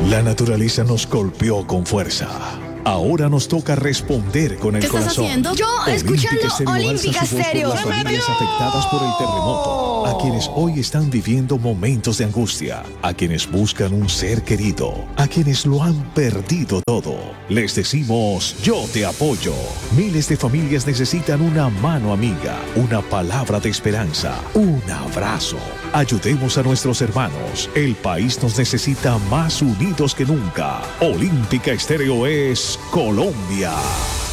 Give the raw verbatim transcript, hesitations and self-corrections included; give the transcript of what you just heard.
La naturaleza nos golpeó con fuerza. Ahora nos toca responder con el ¿Qué estás corazón. haciendo? Yo, escuchando Olímpica alza su voz Stereo. por las familias afectadas por el terremoto, a quienes hoy están viviendo momentos de angustia, a quienes buscan un ser querido, a quienes lo han perdido todo. Les decimos, yo te apoyo. Miles de familias necesitan una mano amiga, una palabra de esperanza, un abrazo. Ayudemos a nuestros hermanos. El país nos necesita más unidos que nunca. Olímpica Estéreo es Colombia.